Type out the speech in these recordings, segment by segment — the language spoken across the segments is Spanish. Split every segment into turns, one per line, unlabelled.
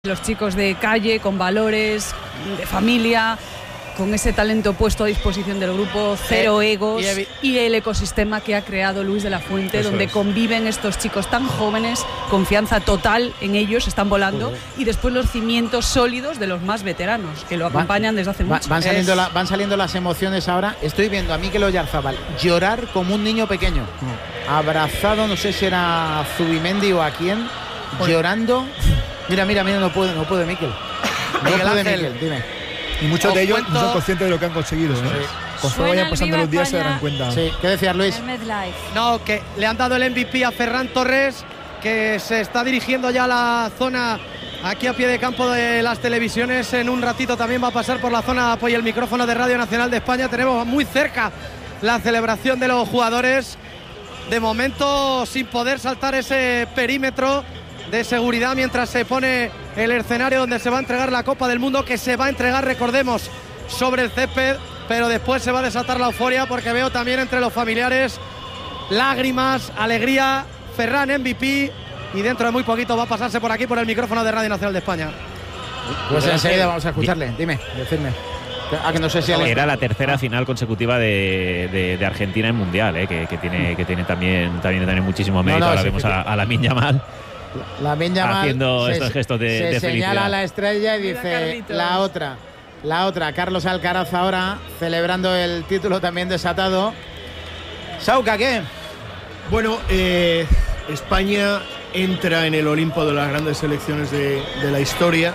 Los chicos de calle, con valores, de familia, con ese talento puesto a disposición del grupo, cero egos y el ecosistema que ha creado Luis de la Fuente, donde conviven estos chicos tan jóvenes, confianza total en ellos, están volando, y después los cimientos sólidos de los más veteranos, que lo acompañan desde hace mucho.
Van saliendo las emociones ahora. Estoy viendo a Mikel Oyarzabal llorar como un niño pequeño, abrazado, no sé si era a Zubimendi o a quién, llorando. Mira, no puede Mikel. No puede Mikel, dime.
Y muchos de ellos no son conscientes de lo que han conseguido, ¿no? Conforme vayan pasando los días se darán cuenta.
Sí, ¿qué decías, Luis?
No, que le han dado el MVP a Ferran Torres, que se está dirigiendo ya a la zona aquí a pie de campo de las televisiones. En un ratito también va a pasar por la zona apoya el micrófono de Radio Nacional de España. Tenemos muy cerca la celebración de los jugadores. De momento sin poder saltar ese perímetro de seguridad mientras se pone el escenario donde se va a entregar la Copa del Mundo, que se va a entregar, recordemos, sobre el césped, pero después se va a desatar la euforia porque veo también entre los familiares lágrimas, alegría. Ferran MVP, y dentro de muy poquito va a pasarse por aquí por el micrófono de Radio Nacional de España.
Pues enseguida vamos a escucharle. Dime, decirme. Que no sé si
era la tercera final consecutiva de Argentina en Mundial, que tiene también muchísimo mérito. Ahora vemos a Lamine Yamal.
Lamine Yamal
haciendo estos gestos de felicidad.
Señala a la estrella y dice la otra. Carlos Alcaraz ahora celebrando el título también desatado. Sauca, ¿qué?
Bueno, España entra en el Olimpo de las grandes selecciones de la historia.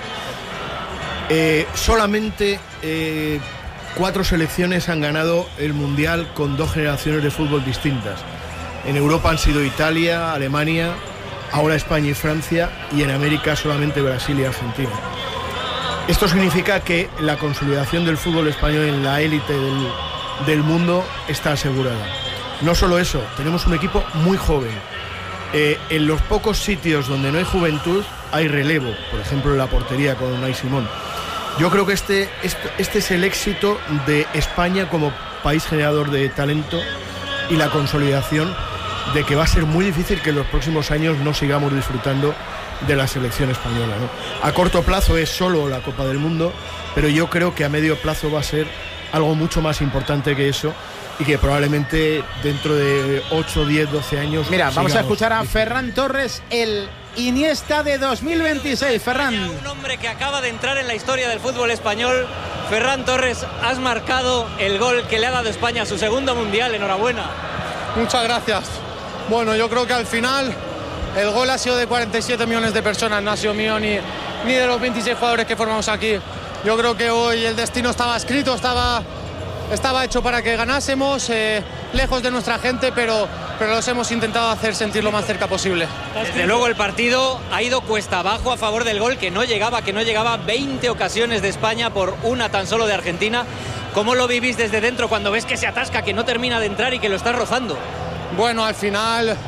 Solamente 4 selecciones han ganado el Mundial con 2 generaciones de fútbol distintas. En Europa han sido Italia, Alemania, ahora España y Francia, y en América solamente Brasil y Argentina. Esto significa que la consolidación del fútbol español en la élite del mundo está asegurada. No solo eso, tenemos un equipo muy joven. En los pocos sitios donde no hay juventud hay relevo, por ejemplo en la portería con Unai Simón. Yo creo que este es el éxito de España como país generador de talento y la consolidación de que va a ser muy difícil que en los próximos años no sigamos disfrutando de la selección española, ¿no? A corto plazo es solo la Copa del Mundo, pero yo creo que a medio plazo va a ser algo mucho más importante que eso, y que probablemente dentro de 8, 10, 12 años...
Mira, vamos a escuchar a Ferran Torres, el Iniesta de 2026. Ferran.
Un hombre que acaba de entrar en la historia del fútbol español. Ferran Torres, has marcado el gol que le ha dado España a su segundo Mundial. Enhorabuena.
Muchas gracias. Bueno, yo creo que al final el gol ha sido de 47 millones de personas, no ha sido mío ni de los 26 jugadores que formamos aquí. Yo creo que hoy el destino estaba escrito, estaba hecho para que ganásemos, lejos de nuestra gente, pero los hemos intentado hacer sentir lo más cerca posible.
Desde luego el partido ha ido cuesta abajo a favor del gol, que no llegaba 20 ocasiones de España por una tan solo de Argentina. ¿Cómo lo vivís desde dentro cuando ves que se atasca, que no termina de entrar y que lo está rozando?
Bueno, al final,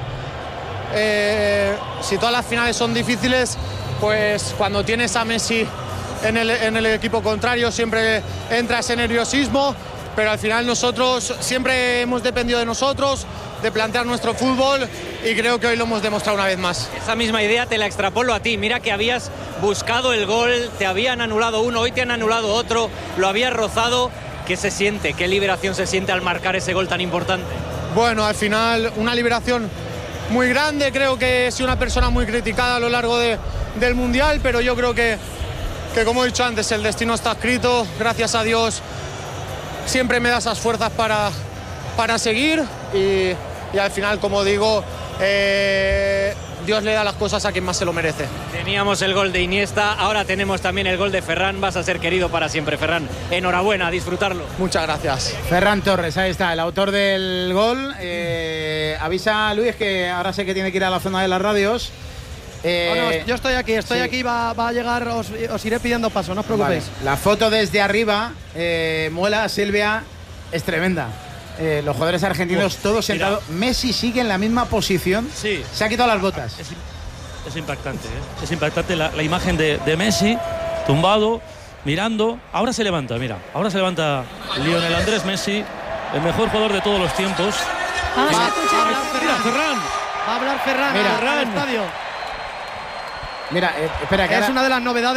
si todas las finales son difíciles, pues cuando tienes a Messi en el equipo contrario siempre entra ese nerviosismo, pero al final nosotros siempre hemos dependido de nosotros, de plantear nuestro fútbol, y creo que hoy lo hemos demostrado una vez más.
Esa misma idea te la extrapolo a ti. Mira que habías buscado el gol, te habían anulado uno, hoy te han anulado otro, lo habías rozado. ¿Qué se siente? ¿Qué liberación se siente al marcar ese gol tan importante?
Bueno, al final una liberación muy grande. Creo que he sido una persona muy criticada a lo largo del Mundial, pero yo creo que como he dicho antes, el destino está escrito. Gracias a Dios siempre me da esas fuerzas para seguir, y al final, como digo, Dios le da las cosas a quien más se lo merece.
Teníamos el gol de Iniesta, ahora tenemos también el gol de Ferran. Vas a ser querido para siempre, Ferran. Enhorabuena, a disfrutarlo.
Muchas gracias.
Ferran Torres, ahí está, el autor del gol. Avisa a Luis que ahora sé que tiene que ir a la zona de las radios.
Yo estoy aquí, va a llegar, os iré pidiendo paso, no os preocupéis.
Vale. La foto desde arriba, Muela, Silvia, es tremenda. Los jugadores argentinos todos sentados. Messi sigue en la misma posición.
Sí.
Se ha quitado las botas.
Es impactante, ¿eh? Es impactante la imagen de Messi, tumbado, mirando. Ahora se levanta, mira. Ahora se levanta Lionel Andrés Messi, el mejor jugador de todos los tiempos.
Vamos a escuchar. Ferran. Va a hablar Ferran.
Mira,
Ferran. Estadio.
Mira, espera, que
es una de las novedades